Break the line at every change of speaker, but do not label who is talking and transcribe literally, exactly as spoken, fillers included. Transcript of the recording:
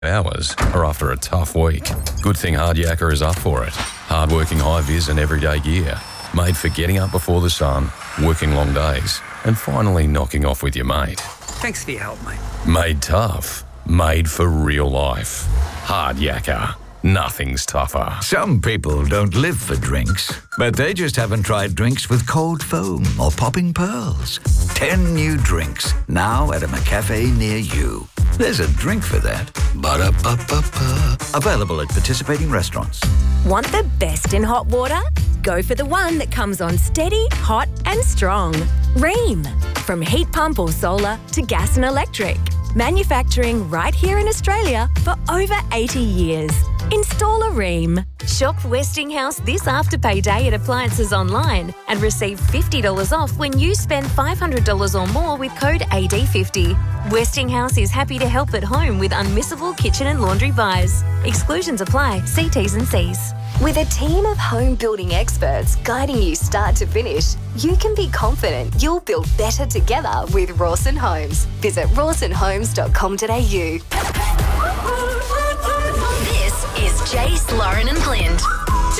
hours are after a tough week. Good thing Hard Yakka is up for it. Hard-working high-vis and everyday gear. Made for getting up before the sun, working long days, and finally knocking off with your mate.
Thanks for your help, mate.
Made tough. Made for real life. Hard Yakka. Nothing's tougher.
Some people don't live for drinks, but they just haven't tried drinks with cold foam or popping pearls. Ten new drinks, now at a McCafe near you. There's a drink for that. Ba-da-ba-ba-ba. Available at participating restaurants.
Want the best in hot water? Go for the one that comes on steady, hot and strong. Rheem. From heat pump or solar to gas and electric. Manufacturing right here in Australia for over eighty years. Install a Rheem. Shop Westinghouse this Afterpay Day at Appliances Online and receive fifty dollars off when you spend five hundred dollars or more with code A D fifty. Westinghouse is happy to help at home with unmissable kitchen and laundry buys. Exclusions apply. See T's and C's.
With a team of home building experts guiding you start to finish, you can be confident you'll build better together with Rawson Homes. Visit rawson homes dot com dot a u.
This is Jace, Lauren and Clint.